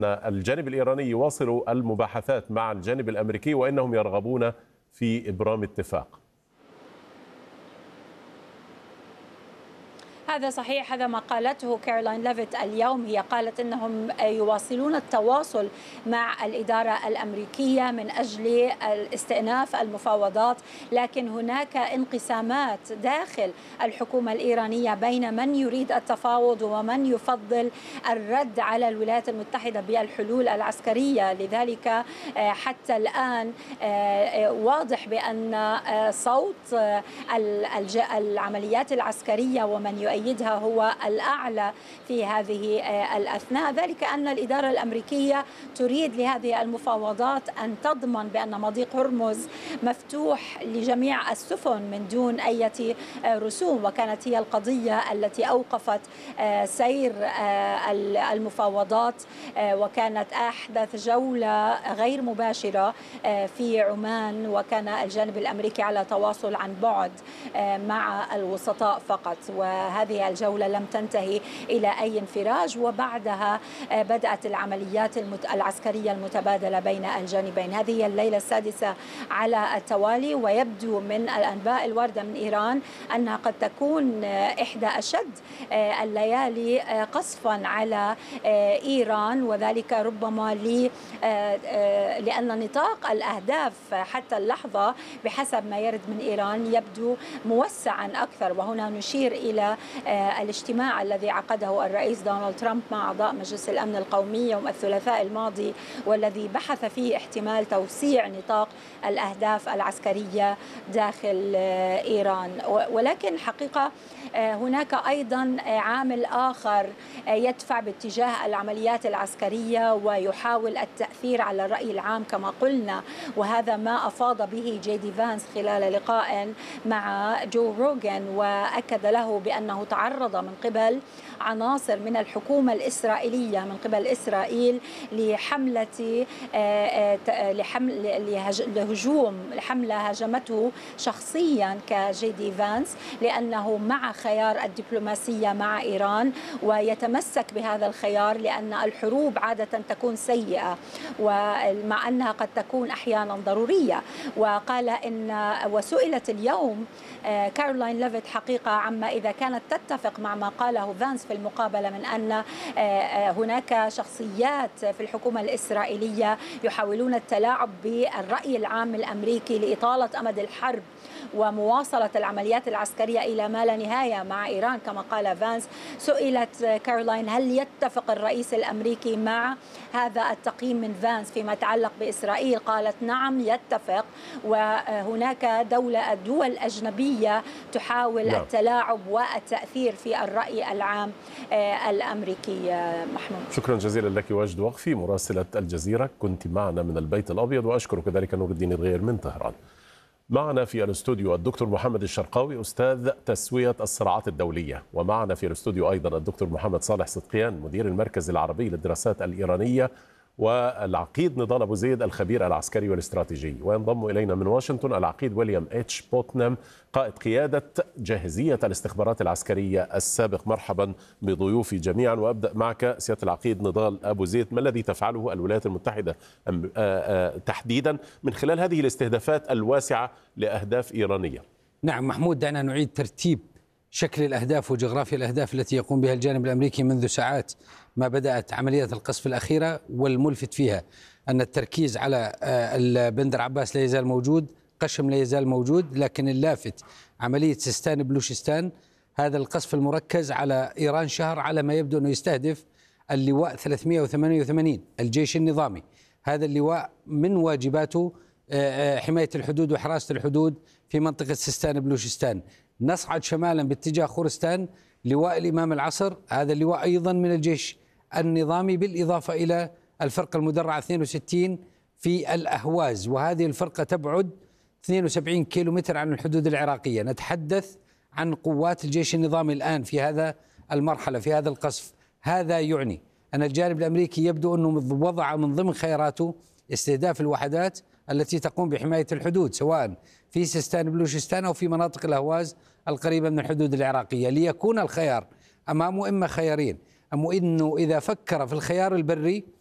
الجانب الإيراني يواصل المباحثات مع الجانب الأمريكي وإنهم يرغبون في إبرام اتفاق. هذا صحيح، هذا ما قالته كارولاين ليفيت اليوم. هي قالت أنهم يواصلون التواصل مع الإدارة الأمريكية من أجل استئناف المفاوضات، لكن هناك انقسامات داخل الحكومة الإيرانية بين من يريد التفاوض ومن يفضل الرد على الولايات المتحدة بالحلول العسكرية. لذلك حتى الآن واضح بأن صوت العمليات العسكرية ومن يؤيدها هو الأعلى في هذه الأثناء، ذلك أن الإدارة الأمريكية تريد لهذه المفاوضات أن تضمن بأن مضيق هرمز مفتوح لجميع السفن من دون أي رسوم، وكانت هي القضية التي أوقفت سير المفاوضات، وكانت أحدث جولة غير مباشرة في عمان، وكان الجانب الأمريكي على تواصل عن بعد مع الوسطاء فقط، وهذه الجولة لم تنتهي إلى أي انفراج. وبعدها بدأت العمليات العسكرية المتبادلة بين الجانبين. هذه هي الليلة السادسة على التوالي، ويبدو من الأنباء الواردة من إيران أنها قد تكون إحدى أشد الليالي قصفا على إيران، وذلك ربما لأن نطاق الأهداف حتى اللحظة بحسب ما يرد من إيران يبدو موسعا أكثر. وهنا نشير إلى الاجتماع الذي عقده الرئيس دونالد ترامب مع أعضاء مجلس الأمن القومي يوم الثلاثاء الماضي، والذي بحث فيه احتمال توسيع نطاق الأهداف العسكرية داخل إيران. ولكن حقيقة هناك أيضا عامل آخر يدفع باتجاه العمليات العسكرية ويحاول التأثير على الرأي العام كما قلنا، وهذا ما أفاض به جي دي فانس خلال لقاء مع جو روغان، وأكد له بأنه تعرض من قبل عناصر من الحكومة الإسرائيلية من قبل إسرائيل لحملة هاجمته شخصيا كجي دي فانس، لأنه مع خيار الدبلوماسية مع إيران ويتمسك بهذا الخيار، لأن الحروب عادة تكون سيئة ومع أنها قد تكون أحيانا ضرورية. وقال وسئلت اليوم كارولاين ليفيت حقيقة عما إذا كانت تتفق مع ما قاله فانس في المقابلة من أن هناك شخصيات في الحكومة الإسرائيلية يحاولون التلاعب بالرأي العام الأمريكي لإطالة أمد الحرب ومواصلة العمليات العسكرية إلى ما لا نهاية مع إيران كما قال فانس. سئلت كارولاين هل يتفق الرئيس الأمريكي مع هذا التقييم من فانس فيما يتعلق بإسرائيل؟ قالت نعم يتفق، وهناك دول أجنبية تحاول التلاعب والتأثير في الرأي العام الأمريكي. محمود، شكرا جزيلا لك وجد وقفي مراسلة الجزيرة، كنت معنا من البيت الأبيض، وأشكر كذلك نور الدين الغير من طهران. معنا في الاستوديو الدكتور محمد الشرقاوي أستاذ تسوية الصراعات الدولية، ومعنا في الاستوديو أيضا الدكتور محمد صالح صدقيان مدير المركز العربي للدراسات الإيرانية، والعقيد نضال أبو زيد الخبير العسكري والاستراتيجي، وينضم إلينا من واشنطن العقيد ويليام اتش بوتنام قائد قيادة جاهزية الاستخبارات العسكرية السابق. مرحبا بضيوفي جميعا، وأبدأ معك سيادة العقيد نضال أبو زيد. ما الذي تفعله الولايات المتحدة تحديدا من خلال هذه الاستهدافات الواسعة لأهداف إيرانية؟ نعم محمود، دعنا نعيد ترتيب شكل الأهداف وجغرافيا الأهداف التي يقوم بها الجانب الأمريكي منذ ساعات ما بدأت عمليات القصف الأخيرة. والملفت فيها أن التركيز على بندر عباس لا يزال موجود، قشم لا يزال موجود، لكن اللافت عملية سيستان بلوشستان، هذا القصف المركز على إيران شهر على ما يبدو أنه يستهدف اللواء 388 الجيش النظامي. هذا اللواء من واجباته حماية الحدود وحراسة الحدود في منطقة سيستان بلوشستان. نصعد شمالا باتجاه خورستان، لواء الإمام العصر، هذا اللواء أيضا من الجيش النظامي، بالإضافة إلى الفرقة المدرعة 62 في الأهواز، وهذه الفرقة تبعد 72 كيلومتر عن الحدود العراقية. نتحدث عن قوات الجيش النظامي الآن في هذا المرحلة في هذا القصف. هذا يعني أن الجانب الأمريكي يبدو أنه وضع من ضمن خياراته استهداف الوحدات التي تقوم بحماية الحدود سواء في سيستان بلوشستان أو في مناطق الأهواز القريبة من الحدود العراقية، ليكون الخيار أمامه إما خيارين: أما إنه إذا فكر في الخيار البري